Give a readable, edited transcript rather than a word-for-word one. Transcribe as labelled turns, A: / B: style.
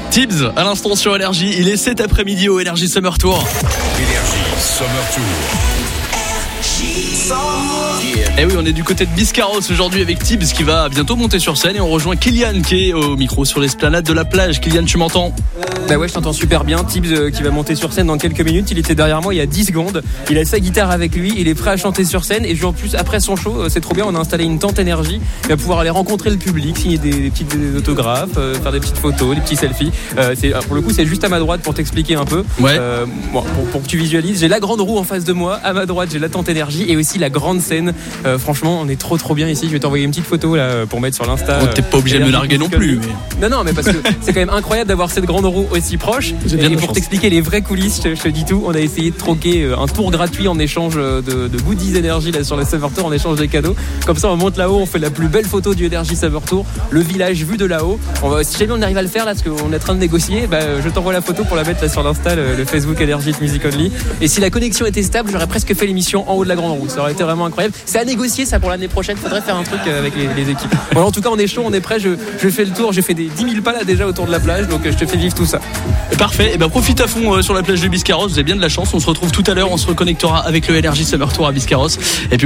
A: Tibbs, à l'instant sur Énergie, il est cet après-midi au Énergie Summer Tour.
B: Énergie Summer Tour.
A: Et oui, on est du côté de Biscarrosse aujourd'hui avec Tibbs qui va bientôt monter sur scène et on rejoint Kylian qui est au micro sur l'esplanade de la plage. Kylian, tu m'entends ?
C: Bah ouais, je t'entends super bien. Tibbs qui va monter sur scène dans quelques minutes. Il était derrière moi il y a 10 secondes. Il a sa guitare avec lui. Il est prêt à chanter sur scène. Et en plus, après son show, c'est trop bien. On a installé une tente énergie. Il va pouvoir aller rencontrer le public, signer des petites autographes, faire des petites photos, des petits selfies. Pour le coup, c'est juste à ma droite pour t'expliquer un peu.
A: Ouais.
C: Pour que tu visualises, j'ai la grande roue en face de moi. À ma droite, j'ai la tente énergie et aussi la grande scène. Franchement, on est trop bien ici. Je vais t'envoyer une petite photo là pour mettre sur l'Insta.
A: T'es pas obligé de me larguer non plus. Mais...
C: Non, mais parce que c'est quand même incroyable d'avoir cette grande roue aussi proche. Et pour t'expliquer les vraies coulisses, je te dis tout. On a essayé de troquer un tour gratuit en échange de goodies énergie là sur le Summer Tour, en échange des cadeaux. Comme ça, on monte là-haut, on fait la plus belle photo du Énergie Summer Tour, le village vu de là-haut. Si jamais on arrive à le faire là, parce qu'on est en train de négocier, je t'envoie la photo pour la mettre là sur l'Insta, le Facebook Energy Music Only. Et si la connexion était stable, j'aurais presque fait l'émission en haut de la grande roue. Ça aurait été vraiment incroyable. C'est à négocier ça pour l'année prochaine. Faudrait faire un truc avec les équipes. Bon, en tout cas, on est chaud, on est prêt. Je fais le tour. J'ai fait des 10 000 pas là déjà autour de la plage, donc je te fais vivre tout ça.
A: Parfait. Et profite à fond sur la plage de Biscarrosse. Vous avez bien de la chance. On se retrouve tout à l'heure. On se reconnectera avec le Énergie Summer Tour à Biscarrosse. Et puis